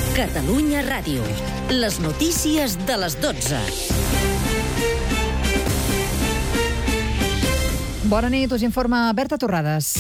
Catalunya Ràdio. Les notícies de les 12. Bona nit, us informa Berta Torrades.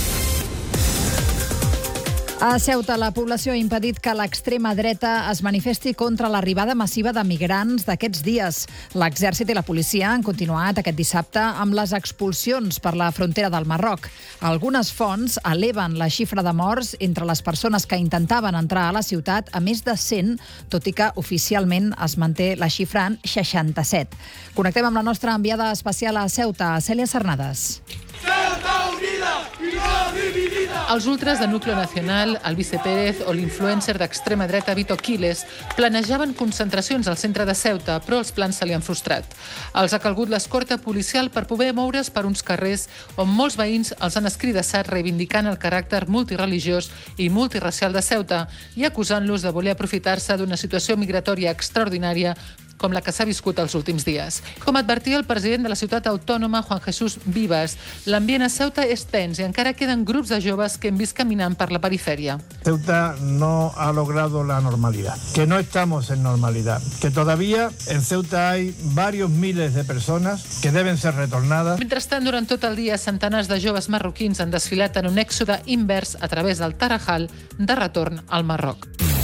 A Ceuta, la població ha impedit que l'extrema dreta es manifesti contra l'arribada massiva de migrants d'aquests dies. L'exèrcit i la policia han continuat aquest dissabte amb les expulsions per la frontera del Marroc. Algunes fonts eleven la xifra de morts entre les persones que intentaven entrar a la ciutat a més de 100, tot i que oficialment es manté la xifra en 67. Connectem amb la nostra enviada especial a Ceuta, Cèlia Cernades. Ceuta unida i no dividida! Els ultras de Núcleo Nacional, Albice Pérez o l'influencer d'extrema dreta Vito Quiles planejaven concentracions al centre de Ceuta, però els plans se li han frustrat. Els ha calgut l'escorta policial per poder moure's per uns carrers on molts veïns els han escridassat reivindicant el caràcter multireligiós i multiracial de Ceuta i acusant-los de voler aprofitar-se d'una situació migratòria extraordinària com la que s'ha viscut els últims dies. Com advertia el president de la ciutat autònoma, Juan Jesús Vivas, l'ambient a Ceuta és tens i encara queden grups de joves que hem vist caminant per la perifèria. Ceuta no ha logrado la normalidad, que no estamos en normalidad, que todavía en Ceuta hay varios miles de personas que deben ser retornadas. Mentrestant, durant tot el dia, centenars de joves marroquins han desfilat en un èxode invers a través del Tarajal de retorn al Marroc.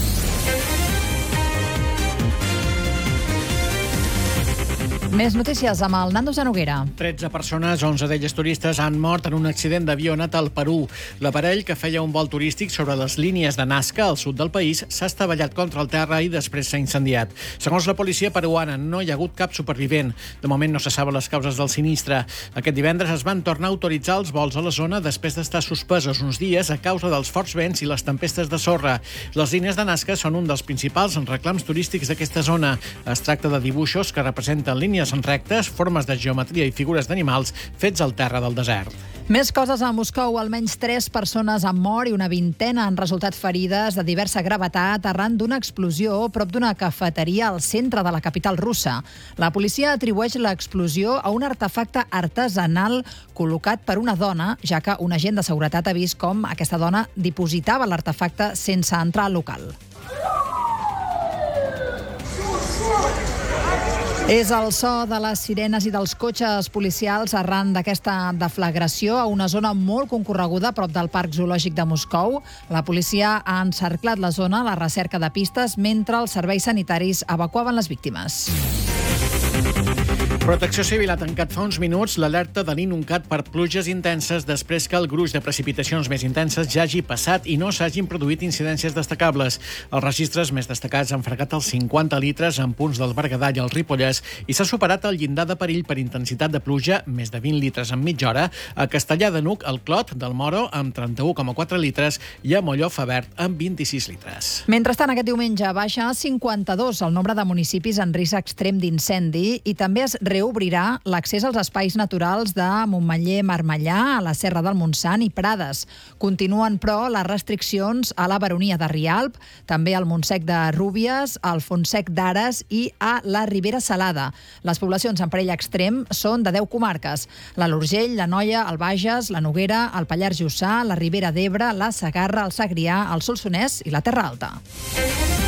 Més notícies amb el Nando Zanoguera. 13 persones, 11 d'elles turistes, han mort en un accident d'avió anat al Perú. L'aparell, que feia un vol turístic sobre les línies de Nazca, al sud del país, s'ha estavellat contra el terra i després s'ha incendiat. Segons la policia peruana, no hi ha hagut cap supervivent. De moment no se saben les causes del sinistre. Aquest divendres es van tornar a autoritzar els vols a la zona després d'estar suspesos uns dies a causa dels forts vents i les tempestes de sorra. Les línies de Nazca són un dels principals reclams turístics d'aquesta zona. Es tracta de dibuixos que representen línies en rectes, formes de geometria i figures d'animals fets al terra del desert. Més coses a Moscou. Almenys 3 persones han mort i una vintena han resultat ferides de diversa gravetat arran d'una explosió prop d'una cafeteria al centre de la capital russa. La policia atribueix l'explosió a un artefacte artesanal col·locat per una dona, ja que un agent de seguretat ha vist com aquesta dona dipositava l'artefacte sense entrar al local. És el so de les sirenes i dels cotxes policials arran d'aquesta deflagració a una zona molt concorreguda prop del Parc Zoològic de Moscou. La policia ha encerclat la zona a la recerca de pistes mentre els serveis sanitaris evacuaven les víctimes. Protecció Civil ha tancat fa uns minuts l'alerta de l'Inuncat per pluges intenses després que el gruix de precipitacions més intenses ja hagi passat i no s'hagin produït incidències destacables. Els registres més destacats han fregat els 50 litres en punts del Berguedà i el Ripollès i s'ha superat el llindar de perill per intensitat de pluja, més de 20 litres en mitja hora, a Castellar de N'Hug, al Clot del Moro, amb 31,4 litres i a Molló Fabert, amb 26 litres. Mentrestant, aquest diumenge baixa a 52 el nombre de municipis en risc extrem d'incendi i també es reobrirà l'accés als espais naturals de Montmeller-Marmellà, a la Serra del Montsant i Prades. Continuen, però, les restriccions a la Baronia de Rialp, també al Montsec de Rúbies, al Fontsec d'Ares i a la Ribera Salada. Les poblacions en perill extrem són de 10 comarques: l'Alt Urgell, l'Anoia, el Bages, la Noguera, el Pallars Jussà, la Ribera d'Ebre, la Segarra, el Segrià, el Solsonès i la Terra Alta.